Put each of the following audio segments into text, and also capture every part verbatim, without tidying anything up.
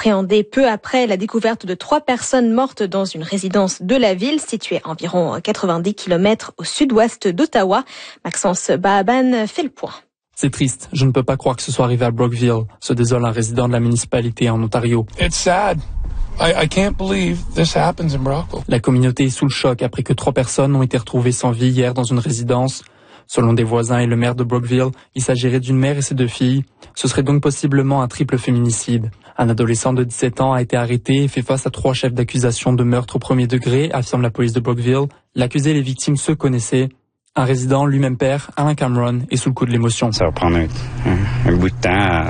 appréhendé peu après la découverte de trois personnes mortes dans une résidence de la ville située à environ quatre-vingt-dix kilomètres au sud-ouest d'Ottawa. Maxence Bahaban fait le point. C'est triste, je ne peux pas croire que ce soit arrivé à Brockville, se désole un résident de la municipalité en Ontario. It's sad. I, I can't believe this happens in Brockville. La communauté est sous le choc après que trois personnes ont été retrouvées sans vie hier dans une résidence. Selon des voisins et le maire de Brockville, il s'agirait d'une mère et ses deux filles. Ce serait donc possiblement un triple féminicide. Un adolescent de dix-sept ans a été arrêté et fait face à trois chefs d'accusation de meurtre au premier degré, affirme la police de Brockville. L'accusé et les victimes se connaissaient. Un résident, lui-même père, Alain Cameron, est sous le coup de l'émotion. Ça va prendre un, un, un bout de temps à,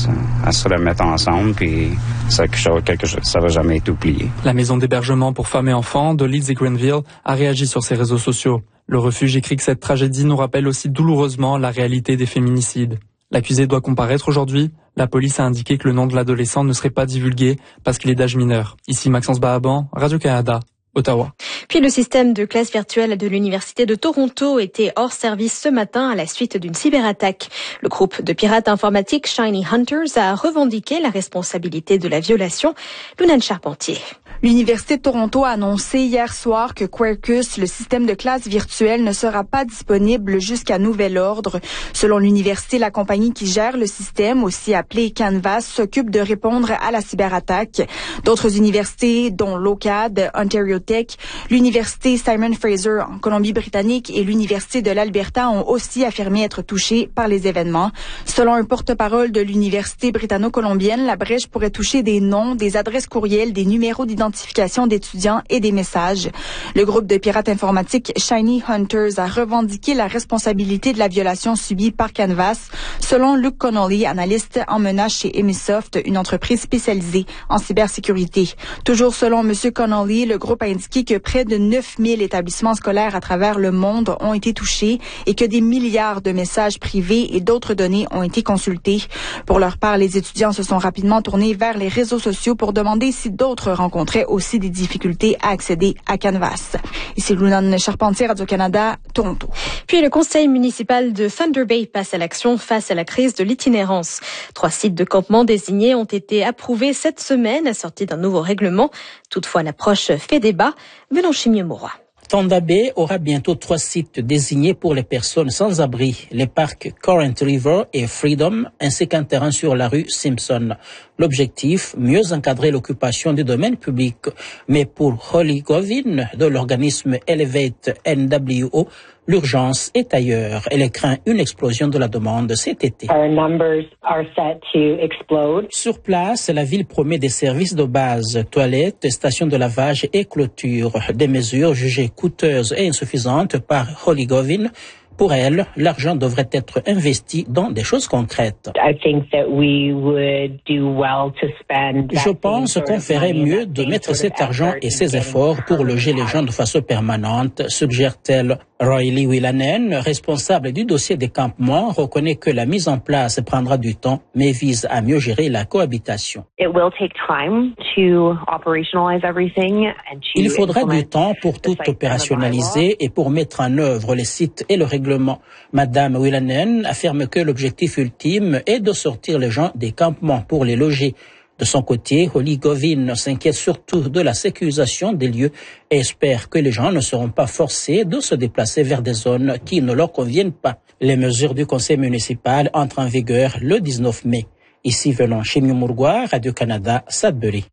à se remettre ensemble, puis ça, quelque chose, quelque chose, ça va jamais être oublié. La maison d'hébergement pour femmes et enfants de Leeds et Grenville a réagi sur ses réseaux sociaux. Le refuge écrit que cette tragédie nous rappelle aussi douloureusement la réalité des féminicides. L'accusé doit comparaître aujourd'hui. La police a indiqué que le nom de l'adolescent ne serait pas divulgué parce qu'il est d'âge mineur. Ici Maxence Bahaban, Radio-Canada. Ottawa. Puis le système de classe virtuelle de l'Université de Toronto était hors service ce matin à la suite d'une cyberattaque. Le groupe de pirates informatiques Shiny Hunters a revendiqué la responsabilité de la violation. Lunane Charpentier. L'Université de Toronto a annoncé hier soir que Quarkus, le système de classe virtuelle, ne sera pas disponible jusqu'à nouvel ordre. Selon l'université, la compagnie qui gère le système, aussi appelée Canvas, s'occupe de répondre à la cyberattaque. D'autres universités, dont l'OCAD, Ontario Tech, l'Université Simon Fraser en Colombie-Britannique et l'Université de l'Alberta ont aussi affirmé être touchées par les événements. Selon un porte-parole de l'Université britanno-colombienne, la brèche pourrait toucher des noms, des adresses courriels, des numéros d'identification d'étudiants et des messages. Le groupe de pirates informatiques Shiny Hunters a revendiqué la responsabilité de la violation subie par Canvas, selon Luke Connolly, analyste en menaces chez Emisoft, une entreprise spécialisée en cybersécurité. Toujours selon M. Connolly, le groupe a indiqué que près de neuf mille établissements scolaires à travers le monde ont été touchés et que des milliards de messages privés et d'autres données ont été consultés. Pour leur part, les étudiants se sont rapidement tournés vers les réseaux sociaux pour demander si d'autres rencontraient aussi des difficultés à accéder à Canvas. Ici Lunane Charpentier, Radio-Canada, Toronto. Puis le conseil municipal de Thunder Bay passe à l'action face à la crise de l'itinérance. Trois sites de campement désignés ont été approuvés cette semaine, assortis d'un nouveau règlement. Toutefois, l'approche fait débat. Venons chez Mieux-Mauroy. Thunder Bay aura bientôt trois sites désignés pour les personnes sans abri, les parcs Current River et Freedom, ainsi qu'un terrain sur la rue Simpson. L'objectif, mieux encadrer l'occupation du domaine public. Mais pour Holly Govin, de l'organisme Elevate N W O, l'urgence est ailleurs. Elle craint une explosion de la demande cet été. Our numbers are set to explode. Sur place, la ville promet des services de base, toilettes, stations de lavage et clôtures, des mesures jugées coûteuses et insuffisantes par Holly Govin. Pour elle, l'argent devrait être investi dans des choses concrètes. I think that we would do well to spend Je pense qu'on ferait mieux de mettre cet argent et ces efforts pour loger les gens de façon permanente, suggère-t-elle. Riley Willanen, responsable du dossier des campements, reconnaît que la mise en place prendra du temps, mais vise à mieux gérer la cohabitation. It will take time to operationalize everything and to Il faudra du temps pour tout opérationnaliser et pour mettre en œuvre les sites et le règlement. Madame Willanen affirme que l'objectif ultime est de sortir les gens des campements pour les loger. De son côté, Holly Govin s'inquiète surtout de la sécurisation des lieux et espère que les gens ne seront pas forcés de se déplacer vers des zones qui ne leur conviennent pas. Les mesures du conseil municipal entrent en vigueur le dix-neuf mai. Ici venant chez Mieux-Mauroy, Radio-Canada, Sudbury.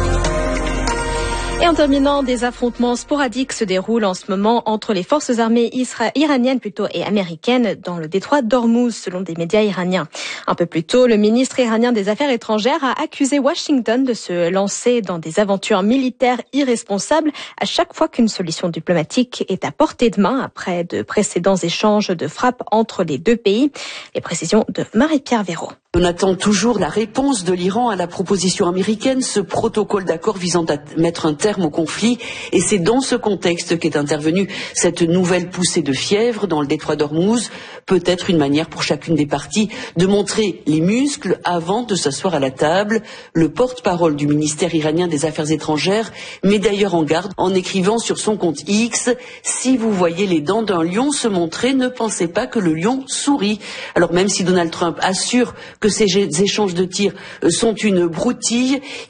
Et en terminant, des affrontements sporadiques se déroulent en ce moment entre les forces armées isra- iraniennes plutôt et américaines dans le détroit d'Ormuz, selon des médias iraniens. Un peu plus tôt, le ministre iranien des Affaires étrangères a accusé Washington de se lancer dans des aventures militaires irresponsables à chaque fois qu'une solution diplomatique est à portée de main après de précédents échanges de frappes entre les deux pays. Les précisions de Marie-Pierre Véraud. On attend toujours la réponse de l'Iran à la proposition américaine, ce protocole d'accord visant à mettre un terme au conflit. Et c'est dans ce contexte qu'est intervenue cette nouvelle poussée de fièvre dans le détroit d'Ormuz. Peut-être une manière pour chacune des parties de montrer les muscles avant de s'asseoir à la table. Le porte-parole du ministère iranien des Affaires étrangères met d'ailleurs en garde en écrivant sur son compte X « Si vous voyez les dents d'un lion se montrer, ne pensez pas que le lion sourit ». Alors même si Donald Trump assure que ces échanges de tirs sont une broutille,